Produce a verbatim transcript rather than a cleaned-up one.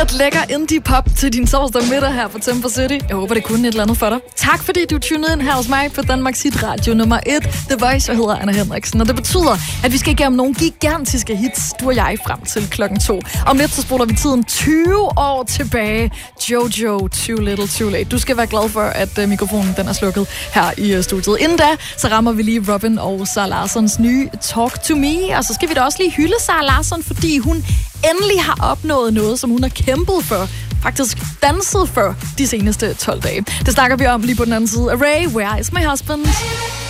Lidt lækker indie pop til din torsdag middag her på Temper City. Jeg håber, det kunne et eller andet for dig. Tak fordi du tunede ind her hos mig på Danmarks Hit Radio nummer et. The Voice, jeg hedder Anna Henriksen, og det betyder, at vi skal igennem nogle gigantiske hits, du og jeg, frem til klokken to. Om lidt så spoler vi tiden tyve år tilbage. Jojo, Too Little Too Late. Du skal være glad for, at uh, mikrofonen den er slukket her i uh, studiet. Inden da, så rammer vi lige Robin og Zara Larssons nye Talk to Me. Og så skal vi da også lige hylde Zara Larsson, fordi hun endelig har opnået noget, som hun har kæmpet for. Faktisk danset for de seneste tolv dage. Det snakker vi om lige på den anden side. Array, Where is my husband?